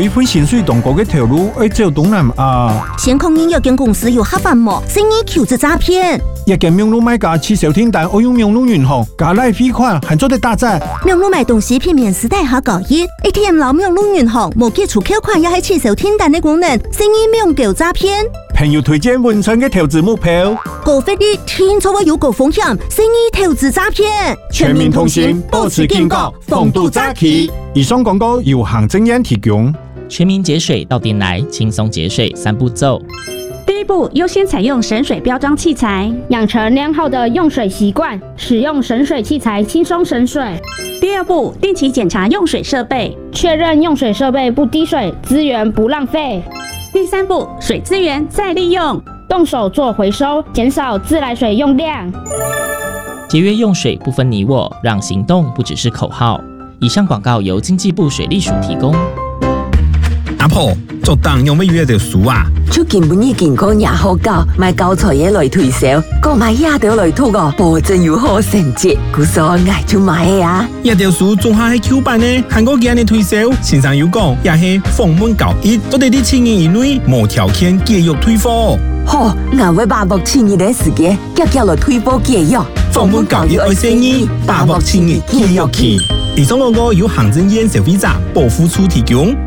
一份薪水同高嘅投入，要走东南亚。 先控认有间公司有黑饭膜，生意求职诈骗。 一间名路卖家持小订单，我用名路银行加赖汇款，还做得打折。 名路买东西偏偏时代下高一 ，ATM 老名路银行无基础扣款，也系持小订单的功能，生意名叫诈骗。 朋友推荐文春嘅投资目标， 高费率听错有高风险，生意投资诈骗。 全民同行，保持警觉，防堵诈欺。以上广告由行政院提供。 全民节水到店来，轻松节水3步骤。 第一步，优先采用省水标章器材，养成良好的用水习惯，使用省水器材轻松省水。 第二步，定期检查用水设备， 确认用水设备不滴水，资源不浪费。 第三步，水资源再利用， 动手做回收，减少自来水用量。 节约用水不分你我，让行动不只是口号。以上广告由经济部水利署提供。 阿婆，做当用要约到书啊？ 出根本已经讲也好教，买教材嘢来推销，讲买也条来读哦，保证有好成绩。故所爱就买的啊！ 一条书仲下系 Q 版呢，韩国今日推销，线上有讲也系封门交易，我哋啲1000元以内无条件继续退货。 好，我会把握7日的时间，叫来退货继续。 封门交易爱生意，把握7日继续去。以上广告由行政院消费者保护处提供。